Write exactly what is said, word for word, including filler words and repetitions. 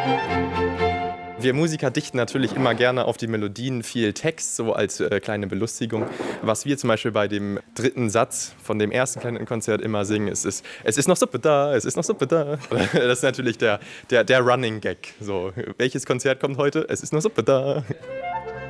Wir Musiker dichten natürlich immer gerne auf die Melodien viel Text, so als äh, kleine Belustigung. Was wir zum Beispiel bei dem dritten Satz von dem ersten Kleinkonzert immer singen, ist, ist es ist noch Suppe da, es ist noch Suppe da. Das ist natürlich der, der, der Running Gag. So, welches Konzert kommt heute? Es ist noch Suppe da.